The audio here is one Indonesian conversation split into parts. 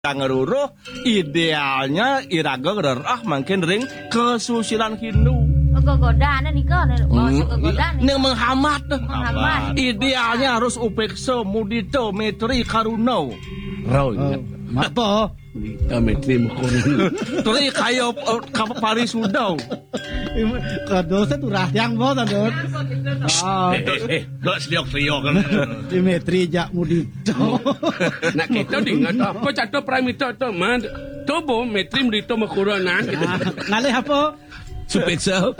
Ngeruruh idealnya iraga gerah makin ring kesusilan Hindu. Kegodaan nih kau, kegodaan. Ini menghambat. Idealnya harus upeksa mudito metri karuno. Raw. Apa? Metri mukurun. Tuli kayo Paris Udau. Kadosa tuh rahyang mo tandot. Gak seliok-seliok kan. Dimetri jak mudito. Nak kita dengar apa cato pramita to man. Tobo metri mudito mukurunan. Ngalih apa? Supeksa.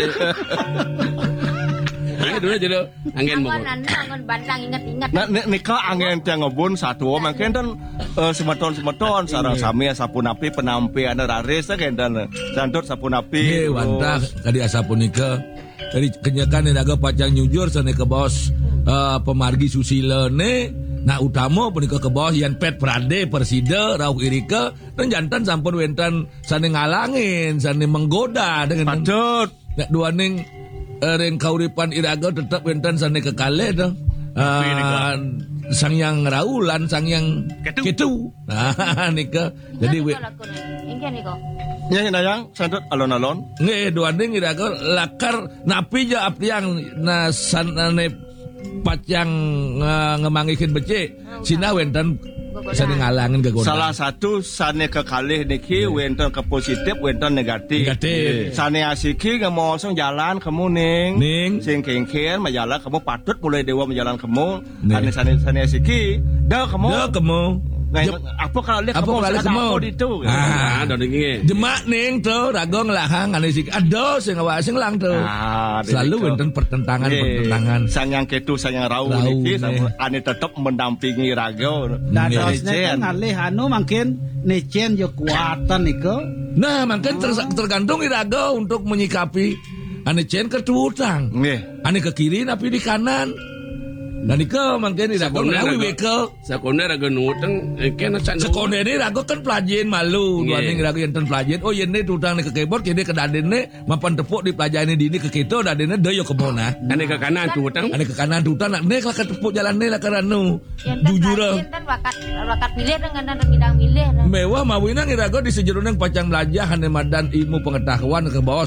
Dulu jadi angin mau. Angon bantang ingat-ingat. Nah, nikah angin tiang ngebun satu, makin dan semeton sarang sami sapunapi penampi anda raris kan dan santut sapunapi. Wantah tadi asapunika dari kenyakan yang agak pacang nyujur sana ke bos pemargi susila ne. Nah utama punika ke bawah yang pet prade persida rauh irika dan jantan sampun wentan sana ngalangin sana menggoda dengan patut. Nak dua ning ren kauripan iraga tetap wentan sana kekale dah. Sang yang raulan sang yang ketu. Nah nika jadi nya yang santut alon-alon. Nge dua ning iraga lakar napi ja apiang na sanane pacang ngemangikin becik sina wentan sane ngalangin kegodaan. Salah satu sane kekalih niki wentan ke positif wentan negatif. Sane asiki ngemosong jalan kamu ning sing kengken majalah kamu patut mulai dewa menjalan kamu sane asiki dah kamu apa kalau lihat kamu itu dari jemak ning tuh rago ngelahang ane sik ado sing awak sing lang tuh selalu wonten pertentangan sang yang ketu sang yang rau niki ane tetap mendampingi rago dan dosnya ngalih anu mungkin necen yo kuatan niko nah mungkin tergantung irago untuk menyikapi ane cen ke utang ane ke kiri tapi di kanan. Dan ika mungkin tidak ngelawi weke. Sekolah raga nutang, kena can. Sekolah ini raga kan pelajaran malu. Dua ning raga yang pelajaran. Oh ini tutang ni ke keyboard, kini ke dadene mapan tepuk di pelajaran ini ke kita dadene doyo ke bona. Ane ke kanan tutang. Ane ke kanan tutang nak nek lah ke tepuk jalan ni lah kerana jujur. Kan wakat milih dengan ngidang milih. Mewah mawina ngiraga di sejurunang pacang belajar hane madan ilmu pengetahuan ke bawah.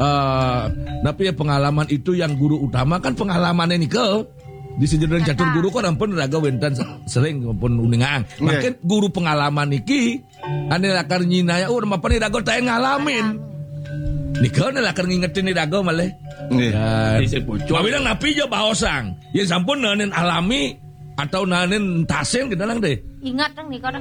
Tapi pengalaman itu yang guru utama kan pengalaman ini ke. Di sejurang catur guru kan ampun raga wentan sering pun uningang. Makin guru pengalaman niki ane lakar nyinaya mapa ni raga tae ngalamin. Nika ane lakar ngingetin ni raga malih. Mawinang napi jo baosang. Yen sampun nanen alami atau nanen tasen ke dalang deh. Ingat tang niko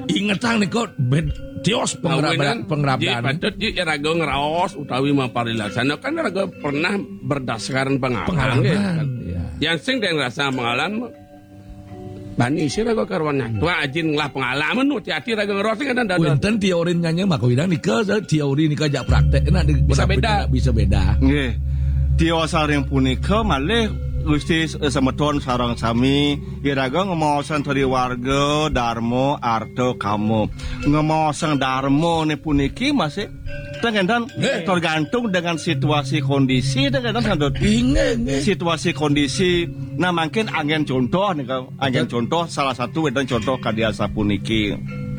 tios pengerabaan. Patut ji raga ngeraos utawi maparilaksana kan raga pernah berdasarkan pengalaman. Yang sing dan rasa pengalaman bani isi raga karwannya tua ajin lah pengalaman hati-hati raga ngerosi kan dan wenten teori nyanyi maka widang nika teori nika jak praktek bisa beda tiosar yang punika malih Gusti semeton sarang sami iraga ngemosan dari warga Darmo Arto kamu ngemosan Darmo ne puniki masih tergantung dengan situasi kondisi situasi kondisi nah mungkin angin contoh nih angin contoh salah satu wenten contoh kadiasa puniki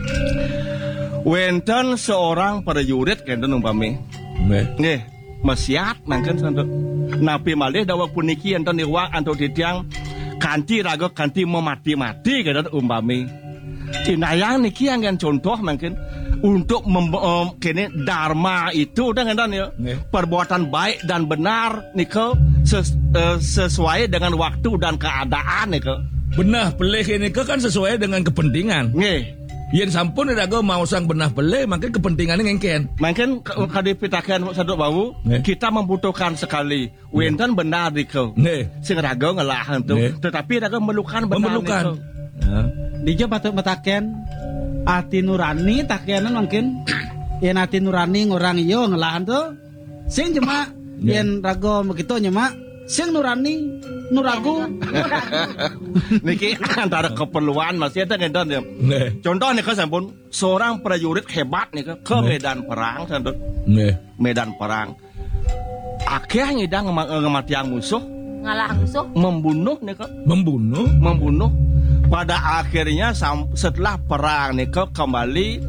wenten seorang prajurit kenten umpami nggih mesiat mungkin santo napi malih dawa puniki enten iwak antuk ditiang kanti raga kanti memati-mati kenten umpami tinayang niki angin contoh mungkin untuk kene dharma itu dengan ya perbuatan baik dan benar niko sesuai dengan waktu dan keadaan niko benah pelih niko kan sesuai dengan kepentingan yen sampun iraga mau sang benah pelih maka kepentingannya ngengken mungkin kadi pitakan satu bau kita membutuhkan sekali wenten benar niko sing raga ngelahan tuh tetapi raga memerlukan benar niko dia patut metaken ati nurani takenan mungkin yen ati nurani ngurang iyo ngelahan tuh sing cuma yen rago begitu nyemak sing nurani nuragu niki antara keperluan masih ada ngedan ya contoh nih sampun seorang prajurit hebat nih ke medan perang santun medan perang akhirnya ngidang ngematiang musuh ngalah musuh membunuh nih membunuh Pada akhirnya setelah perang nih kembali